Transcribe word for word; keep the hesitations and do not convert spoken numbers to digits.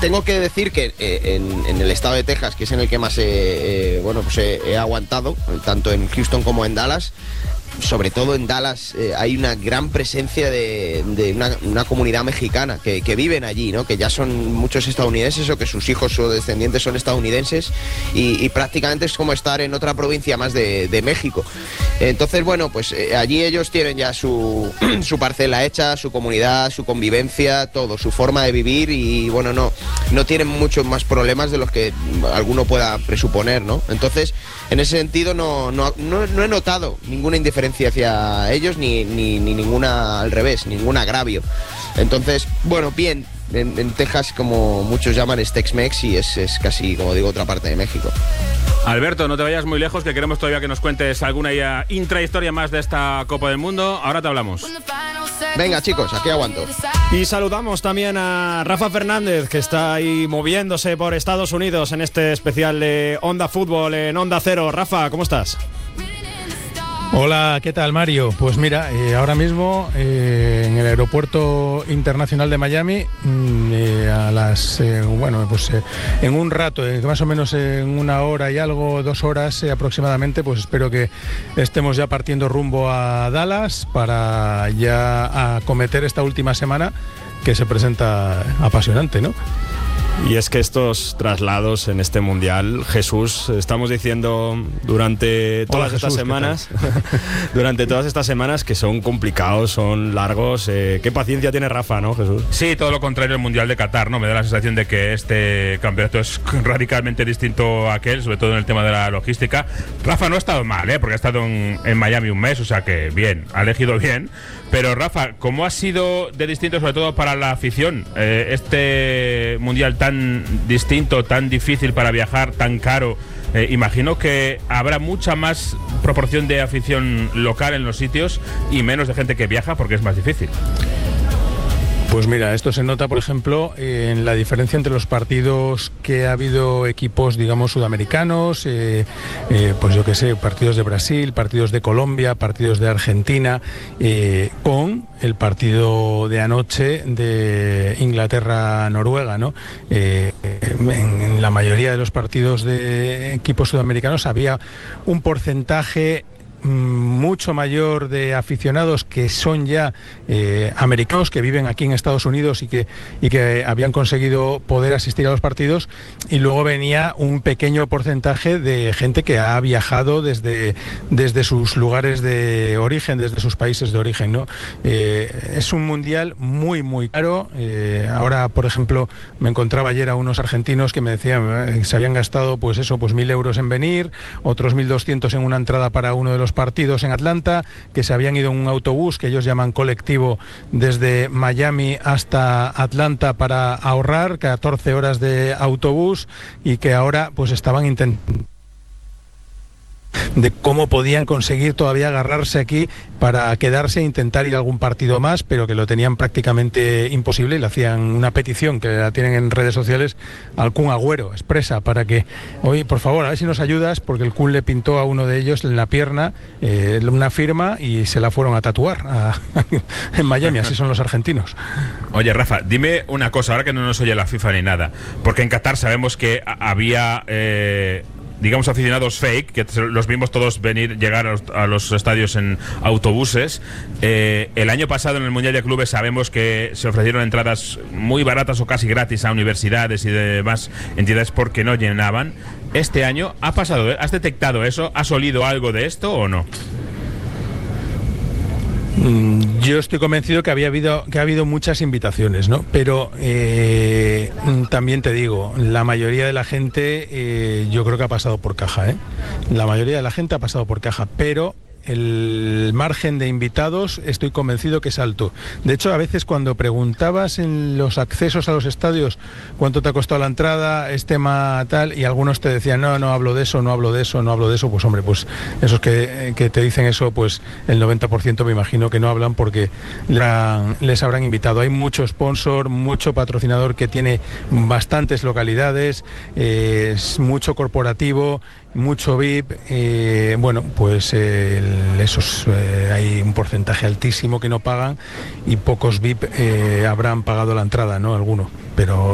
tengo que decir que eh, en, en el estado de Texas, que es en el que más eh, eh, bueno, pues he, he aguantado, tanto en Houston como en Dallas, sobre todo en Dallas, eh, hay una gran presencia de, de una, una comunidad mexicana que, que viven allí, ¿no? Que ya son muchos estadounidenses o que sus hijos o descendientes son estadounidenses y, y prácticamente es como estar en otra provincia más de, de México. Entonces, bueno, pues eh, allí ellos tienen ya su, su parcela hecha, su comunidad, su convivencia, todo, su forma de vivir y, bueno, no, no tienen muchos más problemas de los que alguno pueda presuponer, ¿no? Entonces, en ese sentido no, no, no, no he notado ninguna indiferencia hacia ellos ni, ni, ni ninguna al revés, ningún agravio. Entonces, bueno, bien, en, en Texas, como muchos llaman, es Tex-Mex y es, es casi, como digo, otra parte de México. Alberto, no te vayas muy lejos, que queremos todavía que nos cuentes alguna ya intrahistoria más de esta Copa del Mundo. Ahora te hablamos. Venga, chicos, aquí aguanto. Y saludamos también a Rafa Fernández, que está ahí moviéndose por Estados Unidos en este especial de Onda Fútbol en Onda Cero. Rafa, ¿cómo estás? Hola, ¿qué tal, Mario? Pues mira, eh, ahora mismo eh, en el Aeropuerto Internacional de Miami, eh, a las, eh, bueno, pues eh, en un rato, eh, más o menos en una hora y algo, dos horas eh, aproximadamente, pues espero que estemos ya partiendo rumbo a Dallas para ya acometer esta última semana que se presenta apasionante, ¿no? Y es que estos traslados en este Mundial, Jesús, estamos diciendo durante todas Hola, estas Jesús, semanas, durante todas estas semanas que son complicados, son largos. Eh, ¿Qué paciencia tiene Rafa, no, Jesús? Sí, todo lo contrario al Mundial de Qatar, ¿no? Me da la sensación de que este campeonato es radicalmente distinto a aquel, sobre todo en el tema de la logística. Rafa no ha estado mal, ¿eh? Porque ha estado en, en Miami un mes, o sea que bien, ha elegido bien. Pero Rafa, ¿cómo ha sido de distinto, sobre todo para la afición, eh, este Mundial tan distinto, tan difícil para viajar, tan caro? Eh, imagino que habrá mucha más proporción de afición local en los sitios y menos de gente que viaja porque es más difícil. Pues mira, esto se nota, por ejemplo, en la diferencia entre los partidos que ha habido equipos, digamos, sudamericanos, eh, eh, pues yo qué sé, partidos de Brasil, partidos de Colombia, partidos de Argentina, eh, con el partido de anoche de Inglaterra-Noruega, ¿no? Eh, en, en la mayoría de los partidos de equipos sudamericanos había un porcentaje mucho mayor de aficionados que son ya eh, americanos, que viven aquí en Estados Unidos y que, y que habían conseguido poder asistir a los partidos, y luego venía un pequeño porcentaje de gente que ha viajado desde, desde sus lugares de origen, desde sus países de origen, ¿no? Eh, es un mundial muy, muy caro. Eh, ahora, por ejemplo, me encontraba ayer a unos argentinos que me decían que se habían gastado, pues eso, pues mil euros en venir, otros mil doscientos en una entrada para uno de los partidos en Atlanta, que se habían ido en un autobús que ellos llaman colectivo desde Miami hasta Atlanta para ahorrar catorce horas de autobús, y que ahora pues estaban intentando de cómo podían conseguir todavía agarrarse aquí para quedarse e intentar ir a algún partido más, pero que lo tenían prácticamente imposible, y le hacían una petición que la tienen en redes sociales al Kun Agüero, expresa, para que, oye, por favor, a ver si nos ayudas, porque el Kun le pintó a uno de ellos en la pierna eh, una firma y se la fueron a tatuar a, en Miami. Así son los argentinos. Oye, Rafa, dime una cosa, ahora que no nos oye la FIFA ni nada, porque en Qatar sabemos que había Eh... digamos aficionados fake, que los vimos todos venir, llegar a los, a los estadios en autobuses. Eh, el año pasado en el Mundial de Clubes sabemos que se ofrecieron entradas muy baratas o casi gratis a universidades y demás entidades porque no llenaban. Este año ha pasado, ¿has detectado eso? ¿Has olido algo de esto o no? Yo estoy convencido que había habido que ha habido muchas invitaciones, ¿no? Pero eh, también te digo, la mayoría de la gente eh, yo creo que ha pasado por caja, ¿eh? La mayoría de la gente ha pasado por caja, pero el margen de invitados estoy convencido que es alto. De hecho, a veces cuando preguntabas en los accesos a los estadios cuánto te ha costado la entrada, es tema tal, y algunos te decían no, no hablo de eso, no hablo de eso, no hablo de eso, pues hombre, pues esos que, que te dicen eso, pues el noventa por ciento me imagino que no hablan porque la, les habrán invitado. Hay mucho sponsor, mucho patrocinador que tiene bastantes localidades, eh, es mucho corporativo, mucho V I P, eh, bueno, pues eh, esos eh, hay un porcentaje altísimo que no pagan, y pocos V I P eh, habrán pagado la entrada, ¿no? Alguno, pero